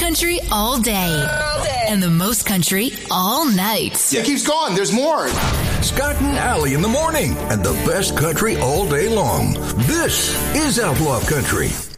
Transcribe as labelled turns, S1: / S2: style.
S1: country all day. And the most country all night.
S2: It keeps going. There's more.
S3: Scott and Allie in the morning and the best country all day long. This is Outlaw Country.